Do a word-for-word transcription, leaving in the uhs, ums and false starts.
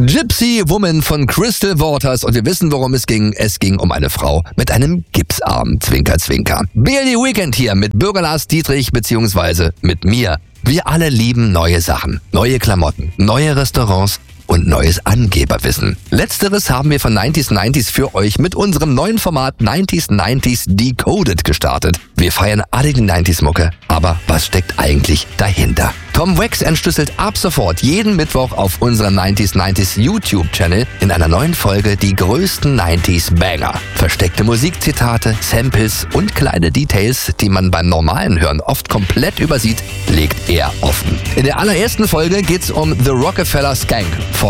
Gypsy Woman von Crystal Waters und wir wissen, worum es ging. Es ging um eine Frau mit einem Gipsarm. Zwinker, zwinker. B L D Weekend hier mit Bürger Lars Dietrich beziehungsweise mit mir. Wir alle lieben neue Sachen, neue Klamotten, neue Restaurants und neues Angeberwissen. Letzteres haben wir von neunziger neunzig für euch mit unserem neuen Format neunziger neunzig Decoded gestartet. Wir feiern alle die neunziger-Mucke, aber was steckt eigentlich dahinter? Tom Wax entschlüsselt ab sofort jeden Mittwoch auf unserem neunziger neunzig YouTube-Channel in einer neuen Folge die größten neunziger-Banger. Versteckte Musikzitate, Samples und kleine Details, die man beim normalen Hören oft komplett übersieht, legt er offen. In der allerersten Folge geht's um The Rockefeller Skank von